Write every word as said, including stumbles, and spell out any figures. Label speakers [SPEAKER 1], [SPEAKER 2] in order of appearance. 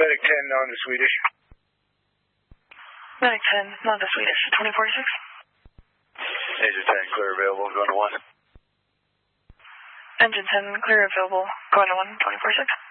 [SPEAKER 1] Medic ten on the Swedish.
[SPEAKER 2] Medic ten, not the Swedish, twenty forty-six.
[SPEAKER 1] Engine ten, clear available, going to one.
[SPEAKER 2] Engine ten, clear available, going to one, twenty forty-six.